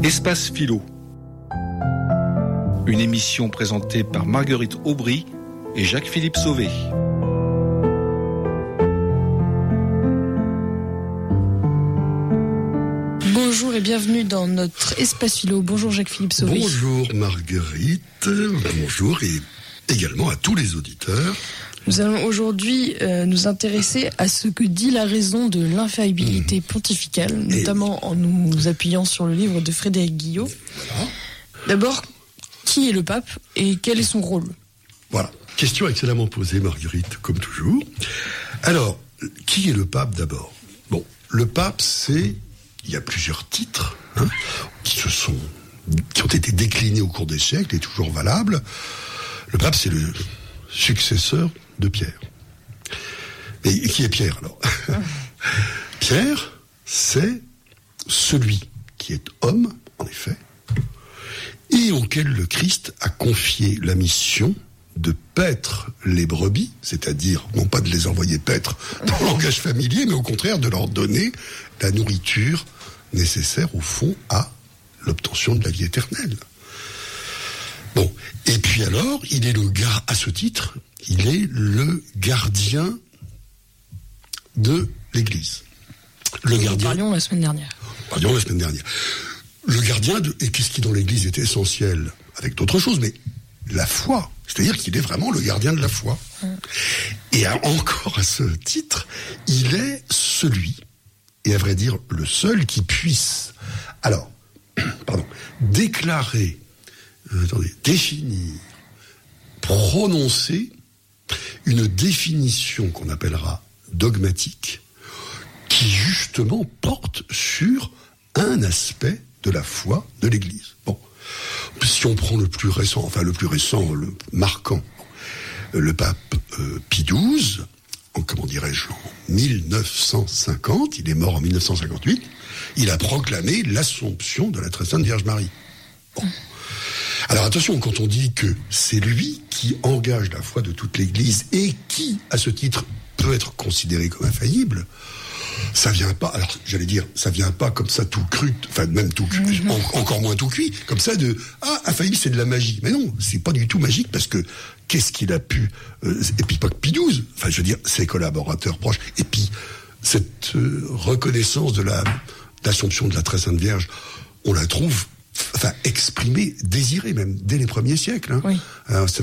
Espace Philo. Une émission présentée par Marguerite Aubry et Jacques-Philippe Sauvé. Bonjour et bienvenue dans notre Espace Philo. Bonjour Jacques-Philippe Sauvé. Bonjour Marguerite, bonjour et également à tous les auditeurs. Nous allons aujourd'hui nous intéresser à ce que dit la raison de l'infaillibilité pontificale, notamment en nous appuyant sur le livre de Frédéric Guillot. Voilà. D'abord, qui est le pape et quel est son rôle ? Voilà, question excellemment posée Marguerite, comme toujours. Alors, qui est le pape d'abord ? Bon, le pape il y a plusieurs titres qui ont été déclinés au cours des siècles et toujours valables. Le pape, c'est le successeur de Pierre. Mais qui est Pierre alors ? Pierre, c'est celui qui est homme, en effet, et auquel le Christ a confié la mission de paître les brebis, c'est-à-dire non pas de les envoyer paître dans le langage familier, mais au contraire de leur donner la nourriture nécessaire au fond à l'obtention de la vie éternelle. Bon, et puis alors, à ce titre, il est le gardien de l'Église. Nous parlions la semaine dernière. Le gardien et qu'est-ce qui dans l'Église est essentiel, avec d'autres choses, mais la foi. C'est-à-dire qu'il est vraiment le gardien de la foi. Et encore à ce titre, il est celui, et à vrai dire le seul qui puisse, déclarer, définir, prononcer une définition qu'on appellera dogmatique, qui justement porte sur un aspect de la foi de l'Église. Bon, si on prend le plus récent, le marquant, le pape Pie XII, en 1950, il est mort en 1958, il a proclamé l'Assomption de la Très Sainte Vierge Marie. Bon. Alors attention, quand on dit que c'est lui qui engage la foi de toute l'Église et qui, à ce titre, peut être considéré comme infaillible, ça vient pas comme ça tout cru, enfin même tout cuit, encore moins tout cuit, comme ça infaillible c'est de la magie. Mais non, c'est pas du tout magique parce que qu'est-ce qu'il a pu, et puis pas que Pie XII, ses collaborateurs proches, et puis cette reconnaissance de l'Assomption de la Très Sainte Vierge, on la trouve exprimée, désirée même dès les premiers siècles. Oui.